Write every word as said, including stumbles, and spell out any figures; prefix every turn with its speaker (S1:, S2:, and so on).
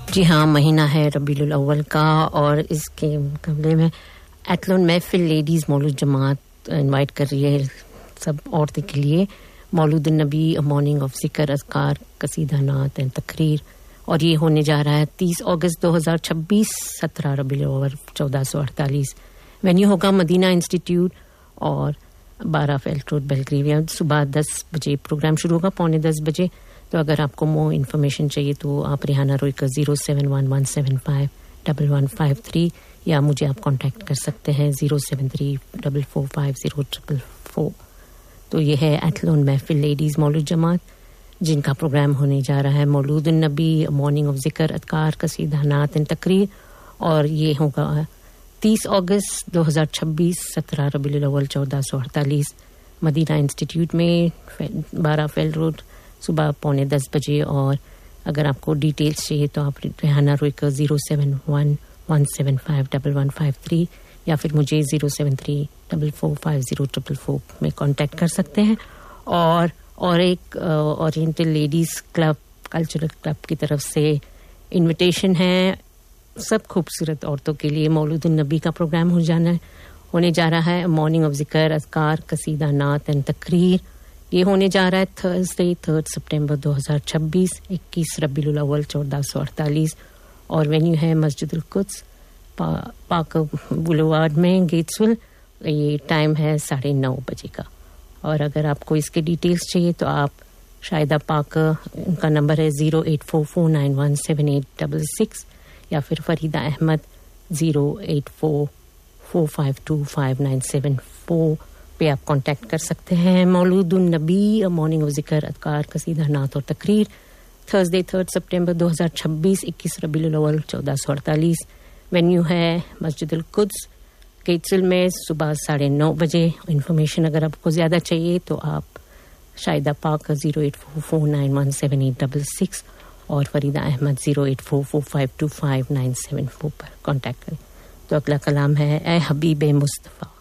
S1: جی ہاں، مہینہ ہے ربیع الاول کا اور اس کے مقابلے میں ایتھلون محفل لیڈیز مولود جماعت انوائٹ کر رہی ہے سب عورتوں کے لیے مولود النبی مارننگ آف ذکر، اذکار، قصیدہ نعت اینڈ تقریر، اور یہ ہونے جا رہا ہے تیس اگست دو ہزار چھبیس، سترہ ربیع الاول چودہ سو اڑتالیس. وینیو ہوگا مدینہ انسٹیٹیوٹ اور بارہ فیلٹ روڈ بیلگریویا. صبح دس بجے پروگرام شروع ہوگا، پونے دس بجے. تو اگر آپ کو مو انفارمیشن چاہیے تو آپ ریحانہ روئی کا zero seven one one seven five double one five three یا مجھے آپ کانٹیکٹ کر سکتے ہیں zero seven three double four five zero triple four. تو یہ ہے ایتھلون محفل لیڈیز مولود جماعت جن کا پروگرام ہونے جا رہا ہے مولود النبی مارننگ آف ذکر، اذکار، قصیدہ نعت اینڈ تقریر، اور یہ ہوگا تیس اگست دو ہزار چھبیس، سترہ ربیع الاول چودہ سو اڑتالیس، مدینہ انسٹیٹیوٹ میں، بارہ فیل روڈ، صبح پونے دس بجے. اور اگر آپ کو ڈیٹیلز چاہیے تو آپ ریحانہ روئی کا zero seven one one seven five double one five three یا پھر مجھے zero seven three double four five zero triple four میں کانٹیکٹ کر سکتے ہیں. اور اور ایک oriental ladies club cultural club کی طرف سے انویٹیشن ہے سب خوبصورت عورتوں کے لیے. مولود النبی کا پروگرام ہو جانا ہے ہونے جا رہا ہے مارننگ آف ذکر، اذکار، قصیدہ نعت اینڈ تقریر. یہ ہونے جا رہا ہے تھرسڈے تھرڈ سپٹمبر دو ہزار چھبیس، اکیس ربیع الاول چودہ سو اڑتالیس، اور وینیو ہے مسجد القدس پاک بولوارڈ میں گیٹسول. یہ ٹائم ہے ساڑھے نو بجے کا. اور اگر آپ کو اس کے ڈیٹیلز چاہیے تو آپ شاہدہ پاک، ان کا نمبر ہے zero eight four four nine one seven eight double six, یا پھر Farida Ahmad zero eight four four five to five nine seven four پہ آپ کانٹیکٹ کر سکتے ہیں. مولود النبی مارننگ آف ذکر، اذکار، قصیدہ نعت اور تقریر، تھرسڈے تھرڈ سپٹمبر دو ہزار چھبیس، اکیس ربیع الاول چودہ سو اڑتالیس. وینیو ہے مسجد القدس گیٹسل میں، صبح ساڑھے نو بجے. انفارمیشن اگر آپ کو زیادہ چاہیے تو آپ شاہدہ پاک zero eight four four nine one seven eight double six اور Farida Ahmad zero eight four four five to five nine seven four per contact کریں. تو اگلا کلام ہے اے حبیب مصطفیٰ.